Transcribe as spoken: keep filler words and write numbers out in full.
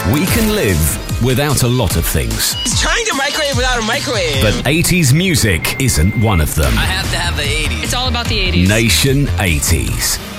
We can live without a lot of things. He's trying to microwave without a microwave. But eighties music isn't one of them. I have to have the eighties. It's all about the eighties. Nation eighties.